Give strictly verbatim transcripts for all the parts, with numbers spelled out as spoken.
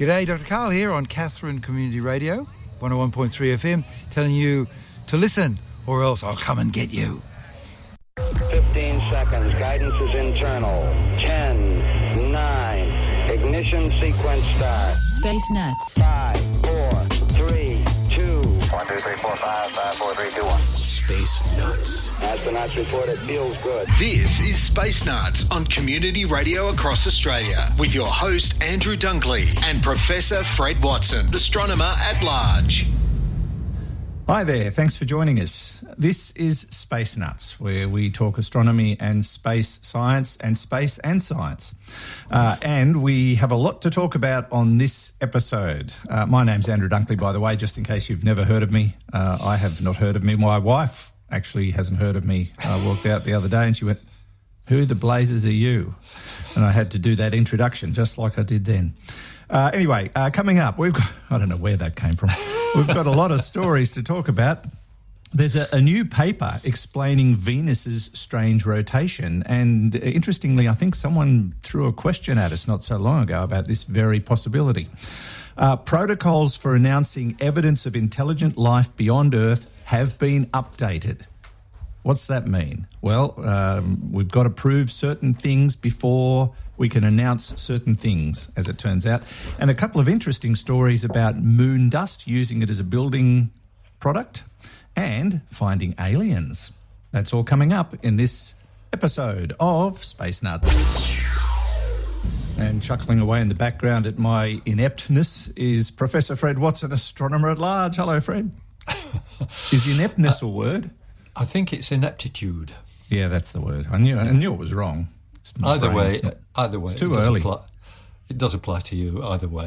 G'day, Doctor Karl here on Katherine Community Radio, one oh one point three F M, telling you to listen or else I'll come and get you. fifteen seconds. Guidance is internal. ten, nine, ignition sequence start. Space Nuts. five, four, three, two. one, two, three, four, five, five, four, three, two, one. Space Nuts. Astronauts report it feels good. This is Space Nuts on Community Radio across Australia with your host Andrew Dunkley and Professor Fred Watson, astronomer at large. Hi there, thanks for joining us. This is Space Nuts, where we talk astronomy and space science and space and science. Uh, and we have a lot to talk about on this episode. Uh, my name's Andrew Dunkley, by the way, just in case you've never heard of me. Uh, I have not heard of me. My wife actually hasn't heard of me. I walked out the other day and she went, "Who the blazes are you?" And I had to do that introduction just like I did then. Uh, anyway, uh, coming up, we've got, I don't know where that came from. We've got a lot of stories to talk about. There's a, a new paper explaining Venus's strange rotation. And interestingly, I think someone threw a question at us not so long ago about this very possibility. Uh, protocols for announcing evidence of intelligent life beyond Earth have been updated. What's that mean? Well, um, we've got to prove certain things before we can announce certain things, as it turns out. And a couple of interesting stories about moon dust, using it as a building product, and finding aliens. That's all coming up in this episode of Space Nuts. And chuckling away in the background at my ineptness is Professor Fred Watson, astronomer at large. Hello, Fred. Is ineptness uh, a word? I think it's ineptitude. Yeah, that's the word. I knew I knew it was wrong. Either way, either way. It's too it does early. Apply, it does apply to you either way.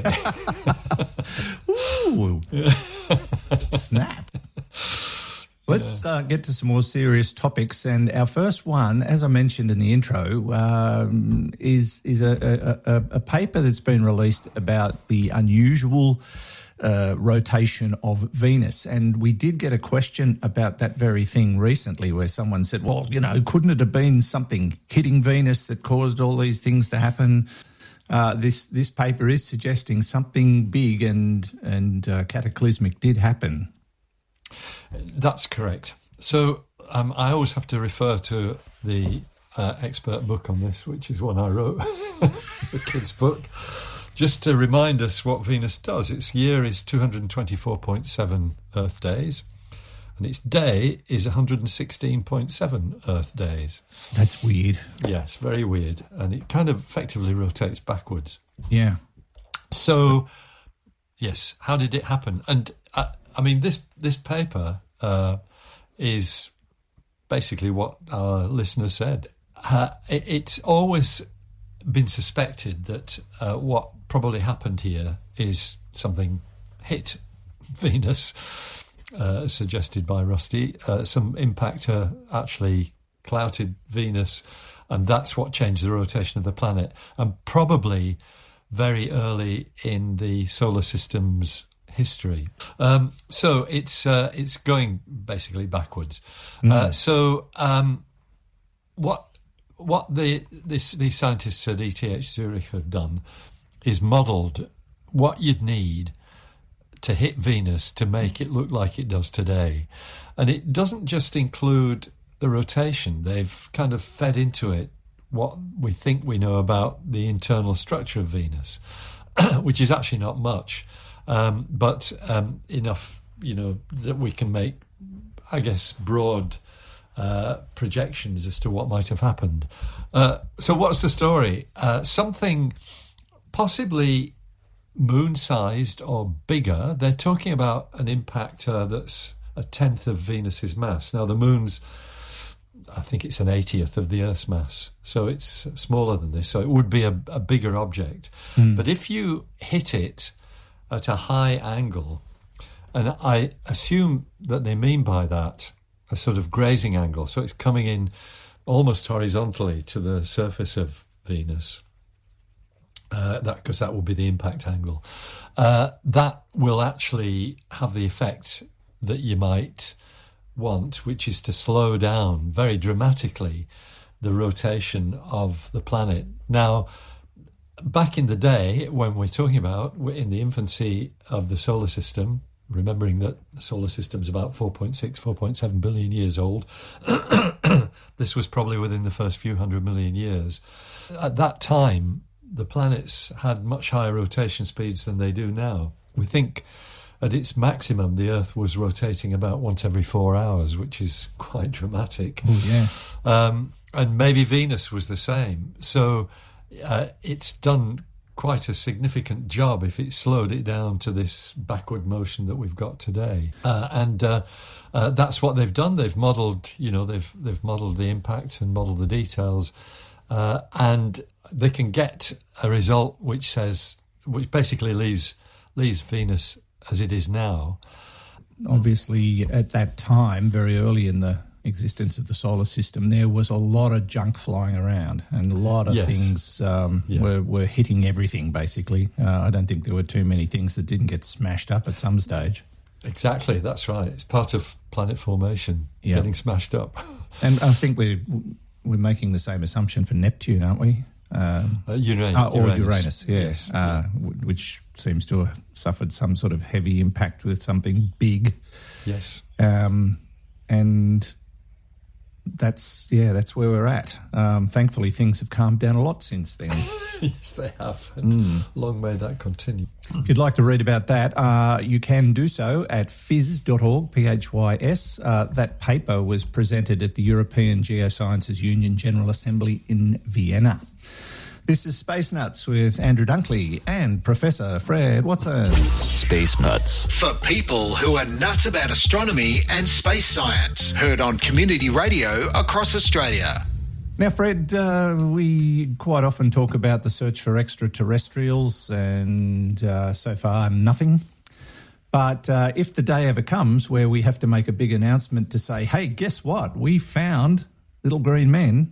Ooh. Snap. Let's yeah. uh, get to some more serious topics. And our first one, as I mentioned in the intro, um, is is a, a, a paper that's been released about the unusual Uh, rotation of Venus. And we did get a question about that very thing recently where someone said, well, you know, couldn't it have been something hitting Venus that caused all these things to happen? Uh, this this paper is suggesting something big and, and uh, cataclysmic did happen. That's correct. So um, I always have to refer to the uh, expert book on this, which is one I wrote, the kids' book. Just to remind us what Venus does, its year is two hundred twenty-four point seven Earth days, and its day is one hundred sixteen point seven Earth days. That's weird. Yes, very weird. And it kind of effectively rotates backwards. Yeah. So, yes, how did it happen? And, I, I mean, this, this paper uh, is basically what our listener said. Uh, it, it's always been suspected that uh, what probably happened here is something hit Venus, uh, suggested by Rusty. Uh, some impactor actually clouted Venus, and that's what changed the rotation of the planet. And probably very early in the solar system's history. Um, so it's uh, it's going basically backwards. Mm. Uh, so um, what what the this these scientists at E T H Zurich have done is modelled what you'd need to hit Venus to make it look like it does today. And it doesn't just include the rotation. They've kind of fed into it what we think we know about the internal structure of Venus, which is actually not much, um, but um, enough, you know, that we can make, I guess, broad uh, projections as to what might have happened. Uh, so what's the story? Uh, something possibly moon-sized or bigger. They're talking about an impactor that's a tenth of Venus's mass. Now, the moon's, I think it's an eightieth of the Earth's mass, so it's smaller than this, so it would be a, a bigger object. Mm. But if you hit it at a high angle, and I assume that they mean by that a sort of grazing angle, so it's coming in almost horizontally to the surface of Venus, Uh, that because that will be the impact angle. Uh, that will actually have the effect that you might want, which is to slow down very dramatically the rotation of the planet. Now, back in the day, when we're talking about we're in the infancy of the solar system, remembering that the solar system's about four point six, four point seven billion years old, this was probably within the first few hundred million years. At that time, the planets had much higher rotation speeds than they do now. We think at its maximum, the Earth was rotating about once every four hours, which is quite dramatic. Oh, yeah. Um, and maybe Venus was the same. So uh, it's done quite a significant job if it slowed it down to this backward motion that we've got today. Uh, and uh, uh, that's what they've done. They've modelled, you know, they've they've modelled the impacts and modelled the details, uh, and they can get a result which says, which basically leaves leaves Venus as it is now. Obviously, at that time, very early in the existence of the solar system, there was a lot of junk flying around, and a lot of yes. things um, yeah. were, were hitting everything, basically. Uh, I don't think there were too many things that didn't get smashed up at some stage. Exactly, that's right. It's part of planet formation, yeah. getting smashed up. And I think we're, we're making the same assumption for Neptune, aren't we? Um, uh, Uranus, uh, or Uranus, Uranus, yeah, yes, uh, yeah. w- which seems to have suffered some sort of heavy impact with something big. Yes. Um, and that's, yeah, that's where we're at. Um, thankfully, things have calmed down a lot since then. Yes, they have. And mm. long may that continue. If you'd like to read about that, uh, you can do so at phys dot org, P H Y S. Uh, that paper was presented at the European Geosciences Union General Assembly in Vienna. This is Space Nuts with Andrew Dunkley and Professor Fred Watson. Space Nuts. For people who are nuts about astronomy and space science. Heard on community radio across Australia. Now, Fred, uh, we quite often talk about the search for extraterrestrials, and uh, so far nothing. But uh, if the day ever comes where we have to make a big announcement to say, hey, guess what? We found little green men.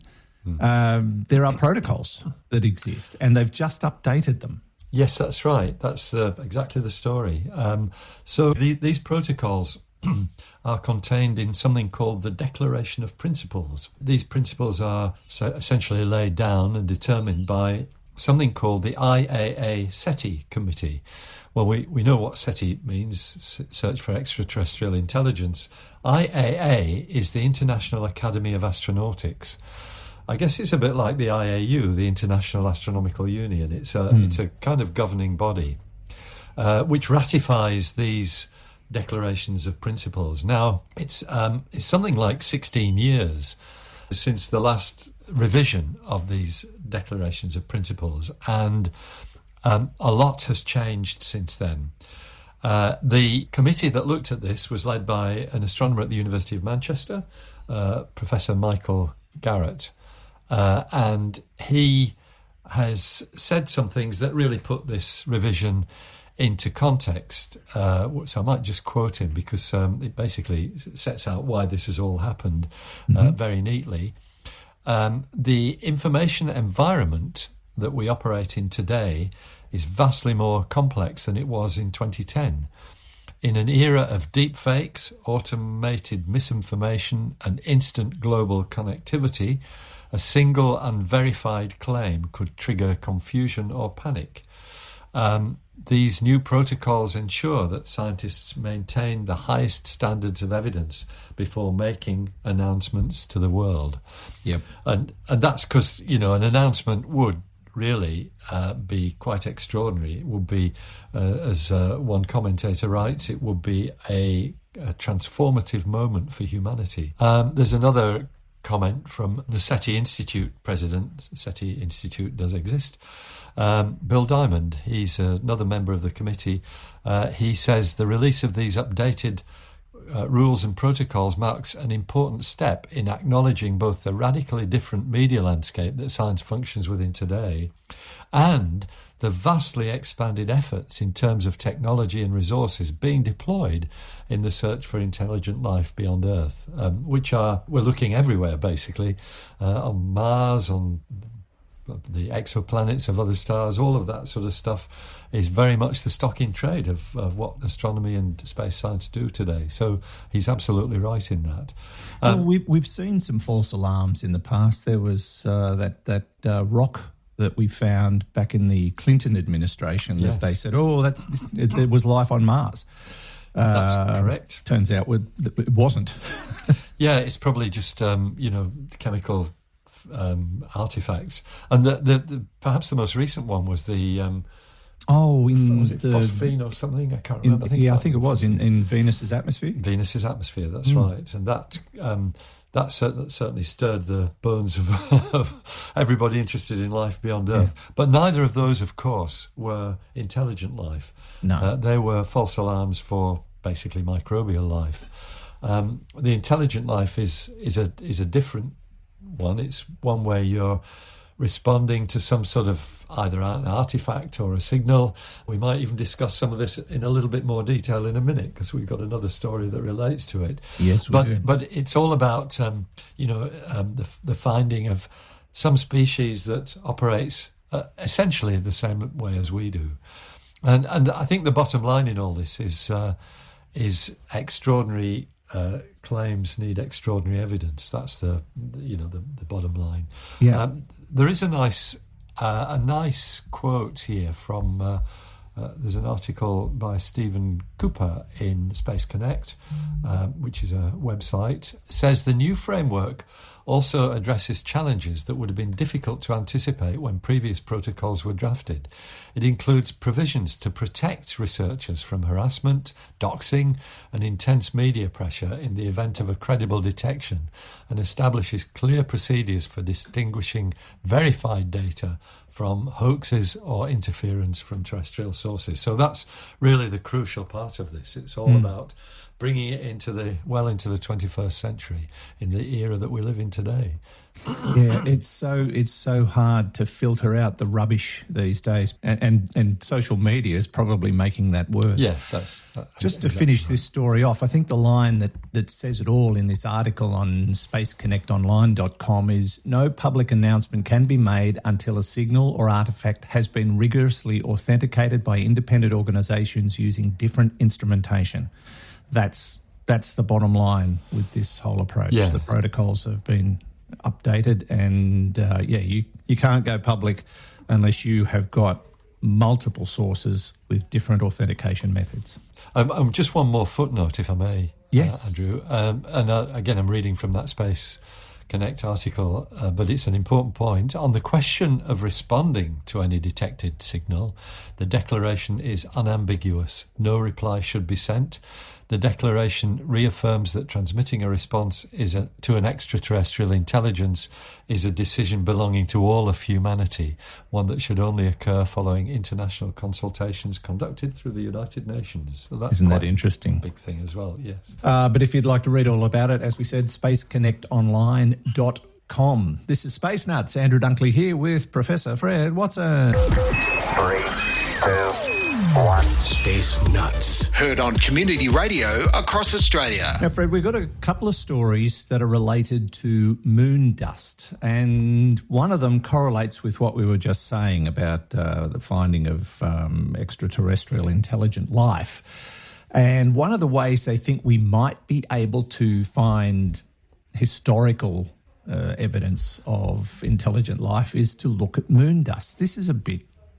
Um, there are protocols that exist, and they've just updated them. Yes, that's right. That's uh, exactly the story. Um, so the, these protocols are contained in something called the Declaration of Principles. These principles are so essentially laid down and determined by something called the I A A SETI Committee. Well, we, we know what SETI means, Search for Extraterrestrial Intelligence. I A A is the International Academy of Astronautics. I guess it's a bit like the I A U, the International Astronomical Union. It's a mm. it's a kind of governing body uh, which ratifies these declarations of principles. Now, it's um, it's something like sixteen years since the last revision of these declarations of principles, and um, a lot has changed since then. Uh, the committee that looked at this was led by an astronomer at the University of Manchester, uh, Professor Michael Garrett. Uh, and he has said some things that really put this revision into context. Uh, so I might just quote him because um, it basically sets out why this has all happened uh, mm-hmm. very neatly. Um, the information environment that we operate in today is vastly more complex than it was in twenty ten. In an era of deepfakes, automated misinformation, and instant global connectivity, a single unverified claim could trigger confusion or panic. Um, these new protocols ensure that scientists maintain the highest standards of evidence before making announcements to the world. Yep. And and that's because, you know, an announcement would really uh, be quite extraordinary. It would be, uh, as uh, one commentator writes, it would be a, a transformative moment for humanity. Um, there's another comment from the SETI Institute president. SETI Institute does exist. Um, Bill Diamond, he's another member of the committee. Uh, he says the release of these updated uh, rules and protocols marks an important step in acknowledging both the radically different media landscape that science functions within today and the vastly expanded efforts in terms of technology and resources being deployed in the search for intelligent life beyond Earth, um, which are, we're looking everywhere basically, uh, on Mars, on the exoplanets of other stars, all of that sort of stuff is very much the stock in trade of, of what astronomy and space science do today. So he's absolutely right in that. Um, well, we've, we've seen some false alarms in the past. There was uh, that, that uh, rock that we found back in the Clinton administration Yes. that they said, oh, that's this, it, it was life on Mars. That's Uh, correct. Turns out it wasn't. Yeah, it's probably just um, you know chemical um, artifacts, and the, the, the perhaps the most recent one was the um, Oh, in was it the, phosphine or something? I can't in, remember. I think yeah, I that- think it was in, in Venus's atmosphere. Venus's atmosphere. That's Mm. right, and that um, that cer- certainly stirred the bones of, of everybody interested in life beyond Earth. Yeah. But neither of those, of course, were intelligent life. No, uh, they were false alarms for basically microbial life. Um, the intelligent life is is a is a different one. It's one where you're responding to some sort of either an artifact or a signal. We might even discuss some of this in a little bit more detail in a minute because we've got another story that relates to it. Yes, we but do. but it's all about um, you know um, the the finding of some species that operates uh, essentially the same way as we do, and and I think the bottom line in all this is uh, is extraordinary. Uh, claims need extraordinary evidence. That's the, you know, the, the bottom line. Yeah. Um, there is a nice, uh, a nice quote here from. Uh, uh, there's an article by Stephen Cooper in Space Connect, uh, which is a website. It says the new framework also addresses challenges that would have been difficult to anticipate when previous protocols were drafted. It includes provisions to protect researchers from harassment, doxing, and intense media pressure in the event of a credible detection, and establishes clear procedures for distinguishing verified data from hoaxes or interference from terrestrial sources. So that's really the crucial part of this. It's all mm. about bringing it into the well into the twenty-first century in the era that we live in today. Yeah, it's so it's so hard to filter out the rubbish these days, and and, and social media is probably making that worse. Yeah, that's that, just to exactly finish right. this story off. I think the line that that says it all in this article on space connect online dot com is no public announcement can be made until a signal or artifact has been rigorously authenticated by independent organisations using different instrumentation. That's that's the bottom line with this whole approach. Yeah. The protocols have been updated, and uh, yeah, you, you can't go public unless you have got multiple sources with different authentication methods. Um, um, just one more footnote, if I may, yes, uh, Andrew. Um, and uh, again, I'm reading from that Space Connect article, uh, but it's an important point. On the question of responding to any detected signal, the declaration is unambiguous. No reply should be sent. The declaration reaffirms that transmitting a response is a, to an extraterrestrial intelligence is a decision belonging to all of humanity, one that should only occur following international consultations conducted through the United Nations. So that's Isn't that quite interesting? a big thing as well, yes. Uh, but if you'd like to read all about it, as we said, space connect online dot com. This is Space Nuts. Andrew Dunkley here with Professor Fred Watson. Three, two, one. Space Nuts. Heard on community radio across Australia. Now, Fred, we've got a couple of stories that are related to moon dust, and one of them correlates with what we were just saying about uh, the finding of um, extraterrestrial intelligent life. And one of the ways they think we might be able to find historical uh, evidence of intelligent life is to look at moon dust. This is a bit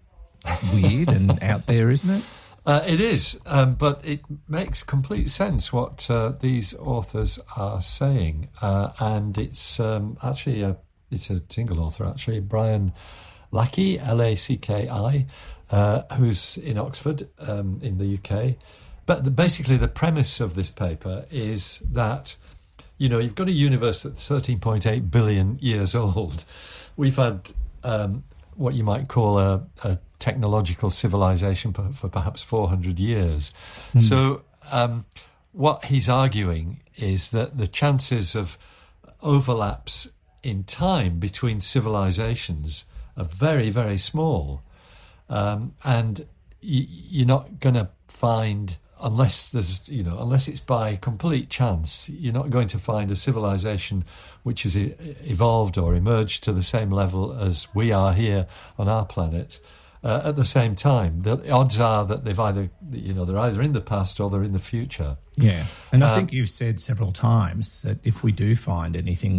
weird and out there, isn't it? Uh, it is, um, but it makes complete sense what uh, these authors are saying, uh, and it's um, actually a it's a single author actually, Brian Lackey, L A C K I, uh, who's in Oxford um, in the U K. But the, basically, the premise of this paper is that you know you've got a universe that's thirteen point eight billion years old. We've had um, what you might call a, a technological civilization for, for perhaps four hundred years. Mm. So um, what he's arguing is that the chances of overlaps in time between civilizations are very, very small. Um, and y- you're not going to find, unless there's, you know, unless it's by complete chance, you're not going to find a civilization which has e- evolved or emerged to the same level as we are here on our planet. Uh, at the same time, the odds are that they've either, you know, they're either in the past or they're in the future. Yeah, and I um, think you've said several times that if we do find anything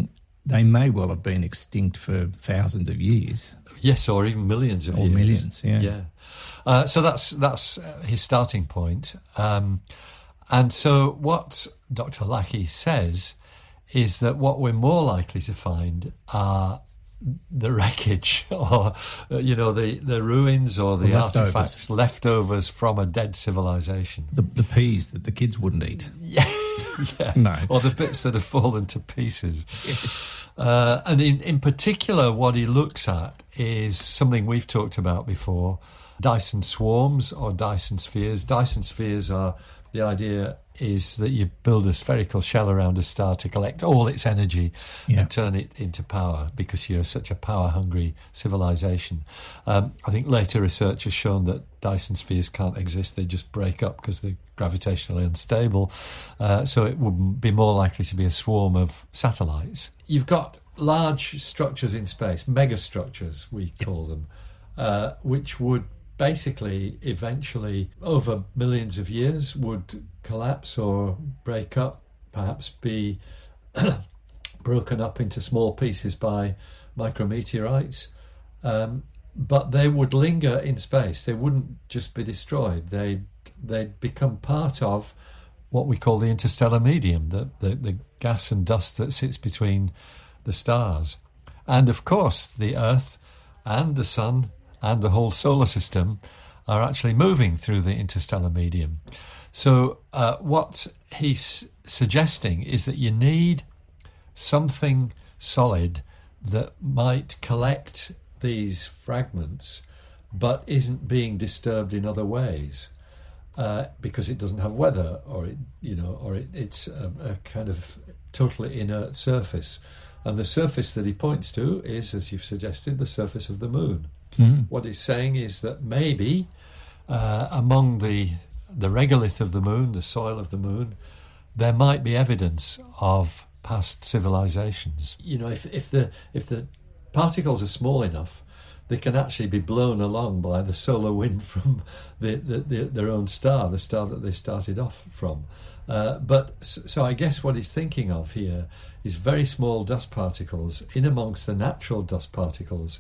they may well have been extinct for thousands of years. Yes, or even millions of or years. Or millions, yeah. Yeah. Uh, so that's that's his starting point. Um, and so what Doctor Lackey says is that what we're more likely to find are the wreckage or, you know, the, the ruins or the, the leftovers. artefacts, leftovers from a dead civilization. The, the peas that the kids wouldn't eat. Yeah. yeah. No. Or the bits that have fallen to pieces. Yes. Uh, and in, in particular, what he looks at is something we've talked about before, Dyson swarms or Dyson spheres. Dyson spheres are, the idea is that you build a spherical shell around a star to collect all its energy yeah. and turn it into power because you're such a power-hungry civilization. Um, I think later research has shown that Dyson spheres can't exist. They just break up because they're gravitationally unstable. Uh, so it would be more likely to be a swarm of satellites. You've got large structures in space, megastructures we call them, uh, which would basically eventually over millions of years would collapse or break up, perhaps be broken up into small pieces by micrometeorites, um, but they would linger in space. They wouldn't just be destroyed. They'd, they'd become part of what we call the interstellar medium, the, the, the gas and dust that sits between the stars. And of course the Earth and the Sun and the whole solar system are actually moving through the interstellar medium. So uh, what he's suggesting is that you need something solid that might collect these fragments but isn't being disturbed in other ways uh, because it doesn't have weather, or it, you know, or it, it's a, a kind of totally inert surface. And the surface that he points to is, as you've suggested, the surface of the moon. Mm. What he's saying is that maybe uh, among the the regolith of the moon, the soil of the moon, there might be evidence of past civilizations. You know, if if the if the particles are small enough, they can actually be blown along by the solar wind from the, the, the their own star, the star that they started off from. Uh, but so I guess what he's thinking of here is very small dust particles in amongst the natural dust particles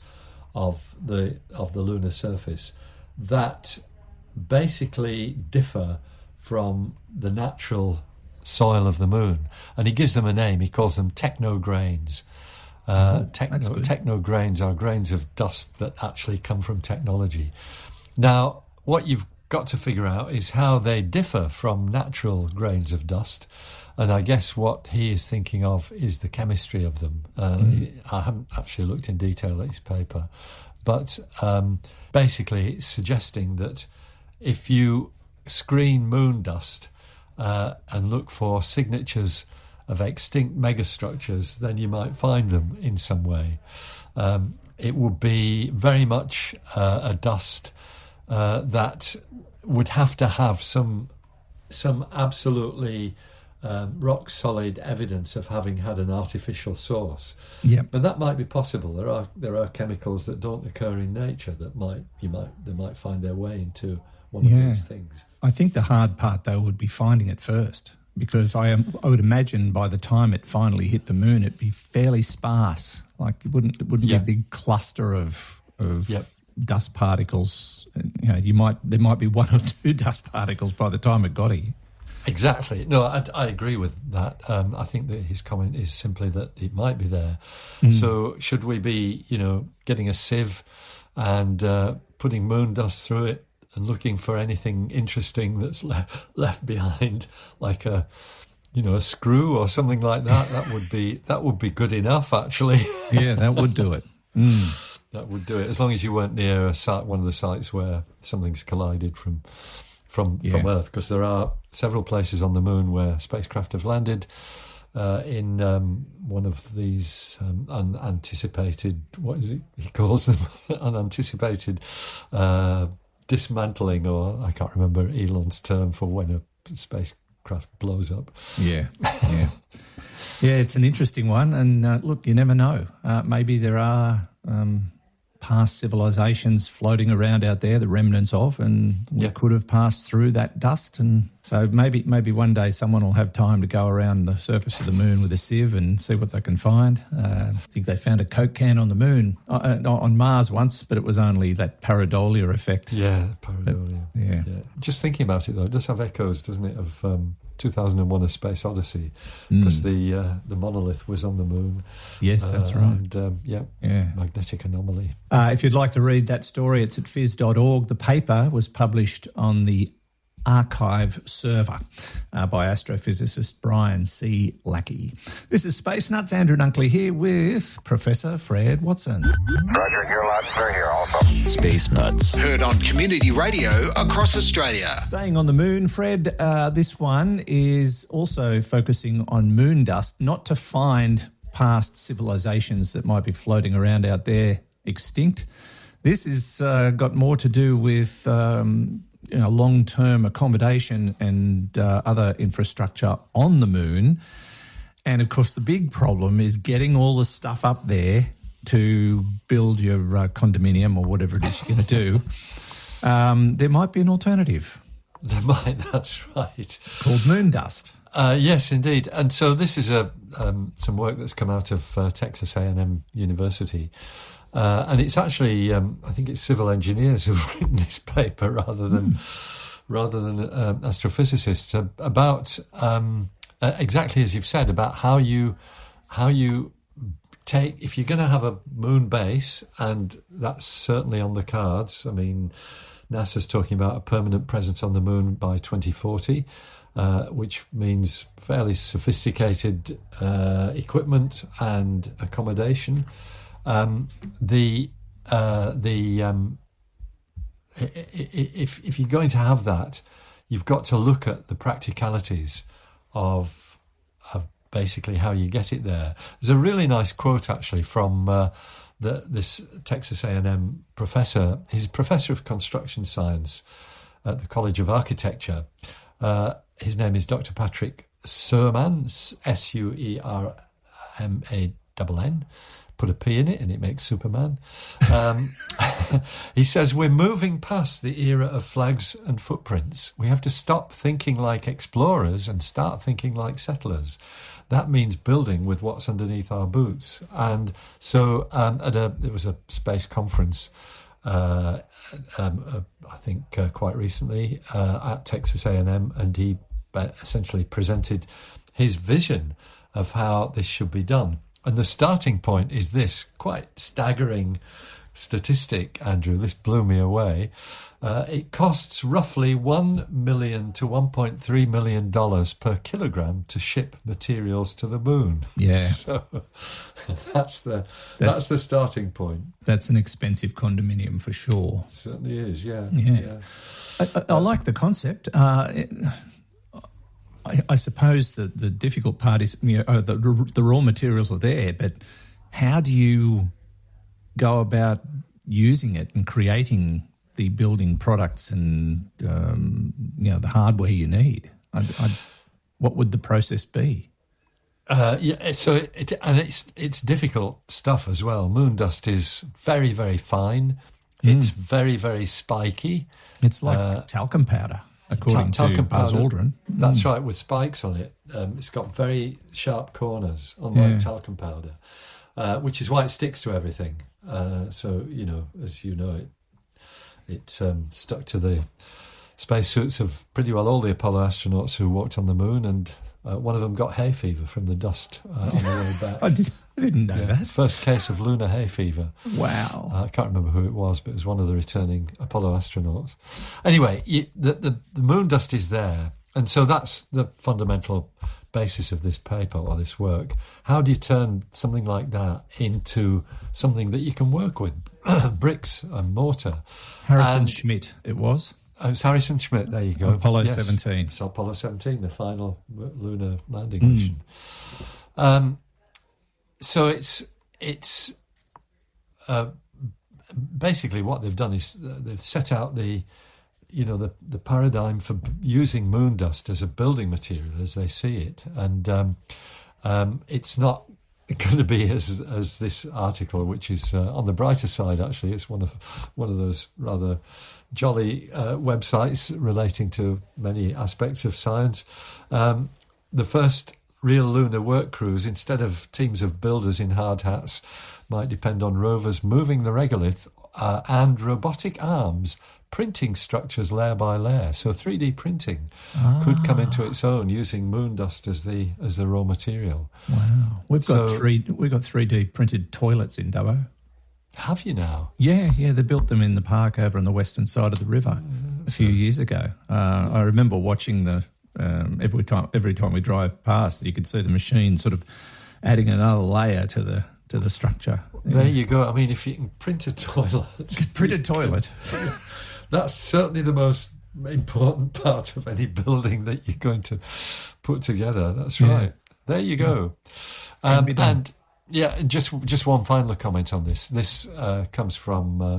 of the of the lunar surface that basically differ from the natural soil of the moon. And he gives them a name. He calls them technograins. Uh, oh, techno, technograins are grains of dust that actually come from technology. Now, what you've got to figure out is how they differ from natural grains of dust. And I guess what he is thinking of is the chemistry of them. Uh, mm. I haven't actually looked in detail at his paper, but um, basically it's suggesting that if you screen moon dust uh, and look for signatures of extinct megastructures, then you might find them in some way. Um, it would be very much uh, a dust uh, that would have to have some some absolutely um, rock solid evidence of having had an artificial source. Yep. And that might be possible. There are there are chemicals that don't occur in nature that might you might they might find their way into one yeah. of these things. I think the hard part though would be finding it first, because I am I would imagine by the time it finally hit the moon, it'd be fairly sparse. Like it wouldn't it wouldn't yeah. be a big cluster of of yep. dust particles. You know, you might there might be one or two dust particles by the time it got here. Exactly. No, I, I agree with that. Um, I think that his comment is simply that it might be there. Mm. So should we be, you know, getting a sieve and uh, putting moon dust through it and looking for anything interesting that's le- left behind, like a, you know, a screw or something like that? That would be that would be good enough, actually. Yeah, that would do it. Mm. That would do it, as long as you weren't near a site, one of the sites where something's collided from from yeah. from Earth, because there are several places on the moon where spacecraft have landed uh, in um, one of these um, unanticipated, what is it he calls them, unanticipated uh, dismantling, or I can't remember Elon's term for when a spacecraft blows up. Yeah, yeah. Yeah, it's an interesting one, and uh, look, you never know. Uh, maybe there are um, past civilizations floating around out there, the remnants of, and we Yeah. could have passed through that dust. And so maybe maybe one day someone will have time to go around the surface of the moon with a sieve and see what they can find. Uh, I think they found a Coke can on the moon, uh, on Mars once, but it was only that pareidolia effect. Yeah, pareidolia. Yeah. yeah. Just thinking about it, though, it does have echoes, doesn't it, of um, two thousand one: A Space Odyssey, because Mm. the uh, the monolith was on the moon. Yes, that's Uh, right. And, um, yeah, Yeah. magnetic anomaly. Uh, if you'd like to read that story, it's at phys dot org. The paper was published on the archive server uh, by astrophysicist Brian C. Lackey. This is Space Nuts. Andrew Dunkley here with Professor Fred Watson. Roger, you're loud, sir, here also. Space Nuts. Heard on Community Radio across Australia. Staying on the moon, Fred, uh, this one is also focusing on moon dust, not to find past civilizations that might be floating around out there extinct. This has uh, got more to do with um, you know, long-term accommodation and uh, other infrastructure on the moon. And, of course, the big problem is getting all the stuff up there to build your uh, condominium or whatever it is you're going to do. Um, there might be an alternative. There might, that's right. It's called moon dust. Uh, yes, indeed. And so this is a um, some work that's come out of uh, Texas A and M University. Uh, and it's actually, um, I think it's civil engineers who've written this paper rather than mm. rather than uh, astrophysicists uh, about um, uh, exactly as you've said, about how you how you take, if you're going to have a moon base, and that's certainly on the cards. I mean, NASA's talking about a permanent presence on the moon by twenty forty. Uh, which means fairly sophisticated uh, equipment and accommodation. Um, the uh, the um, if if you're going to have that, you've got to look at the practicalities of of basically how you get it there. There's a really nice quote actually from uh, the, this Texas A and M professor. He's a professor of construction science at the College of Architecture. Uh, his name is Doctor Patrick Suerman, S U E R M A N N. Put a P in it and it makes Superman. Um, he says, we're moving past the era of flags and footprints. We have to stop thinking like explorers and start thinking like settlers. That means building with what's underneath our boots. And so um, at a, there was a space conference Uh, um, uh, I think uh, quite recently uh, at Texas A and M, and he essentially presented his vision of how this should be done. And the starting point is this quite staggering statistic, Andrew. This blew me away. Uh, it costs roughly one million to one point three million dollars per kilogram to ship materials to the moon. Yeah, so that's the that's, that's the starting point. That's an expensive condominium for sure. It certainly is. Yeah, yeah. yeah. I, I, I like the concept. Uh, it, I, I suppose the the difficult part is, you know, the the raw materials are there, but how do you go about using it and creating the building products and um, you know, the hardware you need? I'd, I'd, what would the process be? Uh, yeah, so it, it, and it's it's difficult stuff as well. Moon dust is very very fine. Mm. It's very very spiky. It's like uh, talcum powder, according ta- to Buzz powder, Aldrin. That's mm. right, with spikes on it. Um, it's got very sharp corners, unlike Yeah. talcum powder, uh, which is why it sticks to everything. Uh, so, you know, as you know, it it um, stuck to the spacesuits of pretty well all the Apollo astronauts who walked on the moon, and uh, one of them got hay fever from the dust uh, on the way back. I, did, I didn't know Yeah, that. First case of lunar hay fever. Wow. Uh, I can't remember who it was, but it was one of the returning Apollo astronauts. Anyway, you, the, the, the moon dust is there, and so that's the fundamental basis of this paper or this work. How do you turn something like that into something that you can work with? Bricks and mortar. Harrison and, Schmitt, it was. Oh, it's Harrison Schmitt, there you go. Apollo yes. seventeen. It's Apollo seventeen, the final lunar landing Mm. mission. Um, so it's it's uh, basically what they've done is they've set out the you know the the paradigm for using moon dust as a building material as they see it, and um, um, it's not going to be as as this article, which is uh, on the brighter side. Actually, it's one of one of those rather jolly uh, websites relating to many aspects of science. Um, the first real lunar work crews, instead of teams of builders in hard hats, might depend on rovers moving the regolith uh, and robotic arms printing structures layer by layer. So three D printing ah. could come into its own using moon dust as the as the raw material. Wow, we've got so, three we've got three D printed toilets in Dubbo. Have you now? Yeah, yeah. They built them in the park over on the western side of the river a few years ago. Uh, I remember watching the um, every time every time we drive past, you could see the machine sort of adding another layer to the to the structure. There yeah. you go. I mean, if you can print a toilet, printed toilet. That's certainly the most important part of any building that you're going to put together. That's right. Yeah. There you go. Yeah. Um, and yeah, just just one final comment on this. This uh, comes from, uh,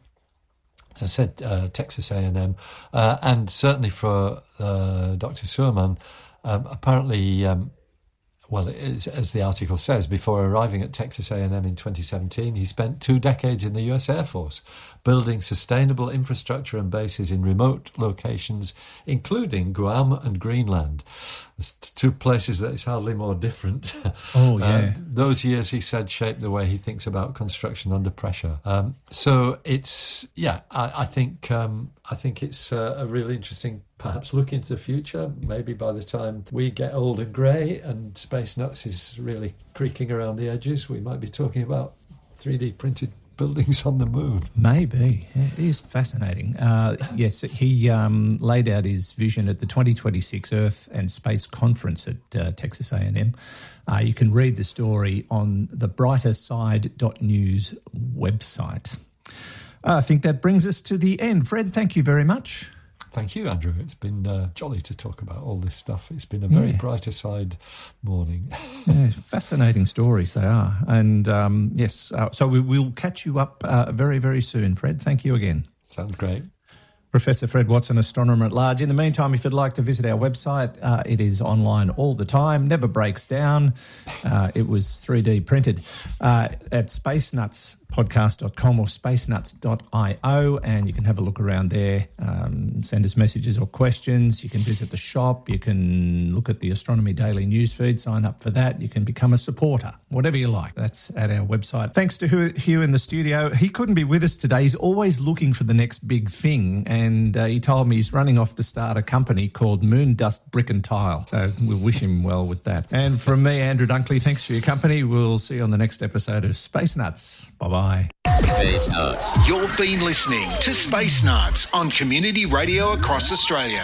as I said, uh, Texas A and M, uh, and certainly for uh, Doctor Suerman, um, apparently. Um, Well, as, as the article says, before arriving at Texas A and M in twenty seventeen, he spent two decades in the U S Air Force, building sustainable infrastructure and bases in remote locations, including Guam and Greenland. It's two places that is hardly more different. Oh, yeah. Um, those years, he said, shaped the way he thinks about construction under pressure. Um, so it's, yeah, I, I think um, I think it's uh, a really interesting perhaps look into the future. Maybe by the time we get old and grey and Space Nuts is really creaking around the edges, we might be talking about three D printed buildings on the moon. Maybe. Yeah, it is fascinating. Uh, yes, he um, laid out his vision at the twenty twenty-six Earth and Space Conference at uh, Texas A and M. Uh, you can read the story on the brighter side dot news website. Uh, I think that brings us to the end. Fred, thank you very much. Thank you, Andrew. It's been uh, jolly to talk about all this stuff. It's been a very yeah. brighter side morning. Yeah, fascinating stories they are. And um, yes, uh, so we will catch you up uh, very, very soon, Fred. Thank you again. Sounds great. Professor Fred Watson, astronomer at large. In the meantime, if you'd like to visit our website, uh, it is online all the time, never breaks down. Uh, it was three D printed uh, at space nuts podcast dot com or space nuts dot io, and you can have a look around there, um, send us messages or questions. You can visit the shop, you can look at the Astronomy Daily newsfeed, sign up for that. You can become a supporter, whatever you like. That's at our website. Thanks to Hugh in the studio. He couldn't be with us today. He's always looking for the next big thing, and uh, he told me he's running off to start a company called Moon Dust Brick and Tile. So we'll wish him well with that. And from me, Andrew Dunkley, thanks for your company. We'll see you on the next episode of Space Nuts. Bye-bye. Space Nuts. You've been listening to Space Nuts on Community Radio across Australia.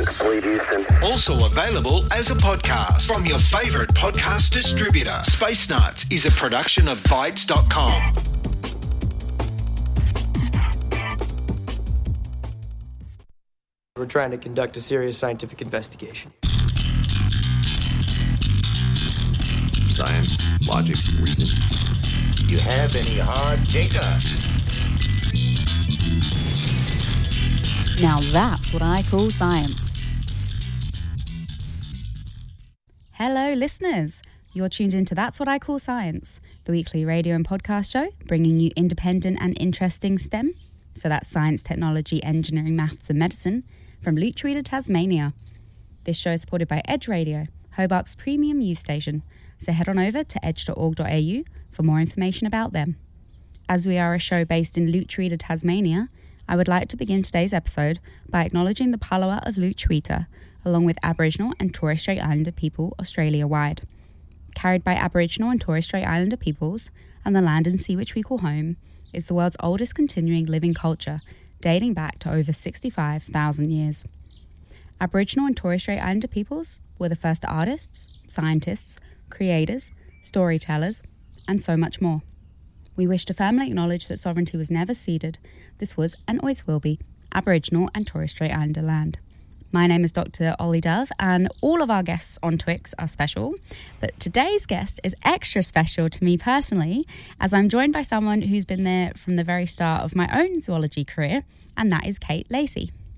Also available as a podcast from your favourite podcast distributor. Space Nuts is a production of Bytes dot com. We're trying to conduct a serious scientific investigation. Science, logic, reason. Do you have any hard data? Now that's what I call science. Hello, listeners. You're tuned into That's What I Call Science, the weekly radio and podcast show bringing you independent and interesting STEM. So that's science, technology, engineering, maths and medicine from Loot Reader, Tasmania. This show is supported by Edge Radio, Hobart's premium news station. So head on over to edge dot org dot a u for more information about them. As we are a show based in Loot Reader, Tasmania, I would like to begin today's episode by acknowledging the Palawa of Loot Reader, along with Aboriginal and Torres Strait Islander people Australia-wide. Carried by Aboriginal and Torres Strait Islander peoples, and the land and sea which we call home, is the world's oldest continuing living culture, dating back to over sixty-five thousand years. Aboriginal and Torres Strait Islander peoples were the first artists, scientists, creators, storytellers, and so much more. We wish to firmly acknowledge that sovereignty was never ceded. This was, and always will be, Aboriginal and Torres Strait Islander land. My name is Doctor Ollie Dove, and all of our guests on Twix are special, but today's guest is extra special to me personally, as I'm joined by someone who's been there from the very start of my own zoology career, and that is Kate Lacey.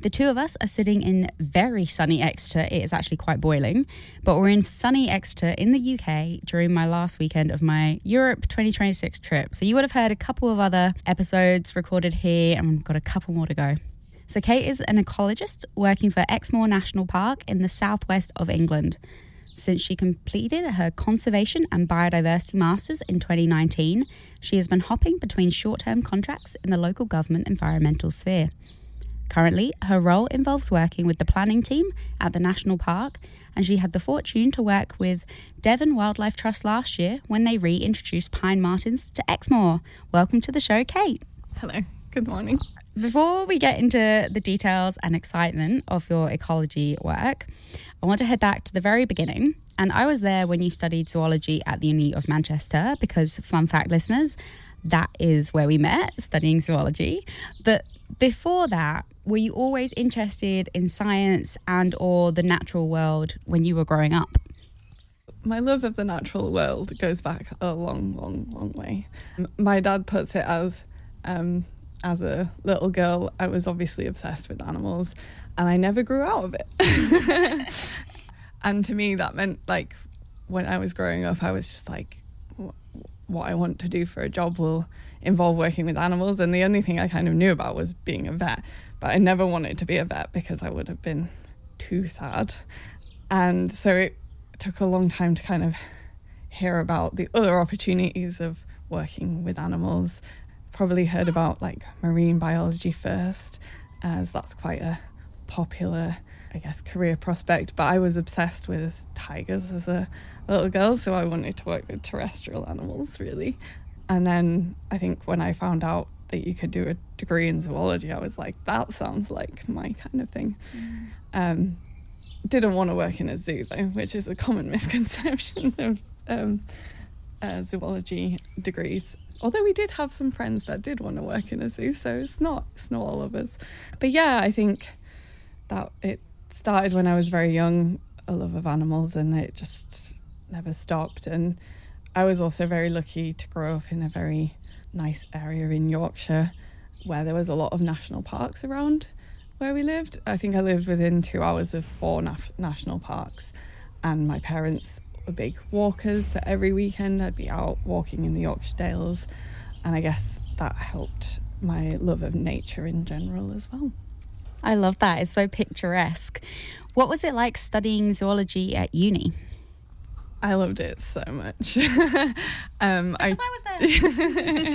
The two of us are sitting in very sunny Exeter. It is actually quite boiling, but we're in sunny Exeter in the U K during my last weekend of my Europe twenty twenty-six trip. So you would have heard a couple of other episodes recorded here, and we've got a couple more to go. So Kate is an ecologist working for Exmoor National Park in the southwest of England. Since she completed her Conservation and Biodiversity Masters in twenty nineteen, she has been hopping between short-term contracts in the local government environmental sphere. Currently, her role involves working with the planning team at the National Park, and she had the fortune to work with Devon Wildlife Trust last year when they reintroduced pine martens to Exmoor. Welcome to the show, Kate. Hello, good morning. Before we get into the details and excitement of your ecology work, I want to head back to the very beginning. And I was there when you studied zoology at the Uni of Manchester because, fun fact listeners, that is where we met, studying zoology. But before that, were you always interested in science and or the natural world when you were growing up? My love of the natural world goes back a long, long, long way. My dad puts it as, um, as a little girl, I was obviously obsessed with animals and I never grew out of it. And to me, that meant, like, when I was growing up, I was just like, what I want to do for a job will involve working with animals. And the only thing I kind of knew about was being a vet. But I never wanted to be a vet because I would have been too sad. And so it took a long time to kind of hear about the other opportunities of working with animals. Probably heard about like marine biology first, as that's quite a popular, I guess, career prospect. But I was obsessed with tigers as a little girl, so I wanted to work with terrestrial animals, really. And then I think when I found out that you could do a degree in zoology, I was like, that sounds like my kind of thing. Mm. Um, didn't want to work in a zoo, though, which is a common misconception of um, uh, zoology degrees. Although we did have some friends that did want to work in a zoo, so it's not it's not all of us. But yeah, I think that it started when I was very young, a love of animals, and it just never stopped. And I was also very lucky to grow up in a very nice area in Yorkshire where there was a lot of national parks around where we lived. I think I lived within two hours of four naf- national parks, and my parents were big walkers, so every weekend I'd be out walking in the Yorkshire Dales, and I guess that helped my love of nature in general as well. I love that. It's so picturesque. What was it like studying zoology at uni? I loved it so much. um, because I, I was there.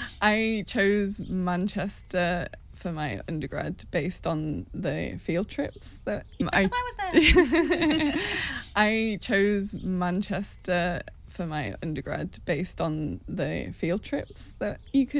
I chose Manchester for my undergrad based on the field trips that because I, I was there. I chose Manchester for my undergrad based on the field trips that you could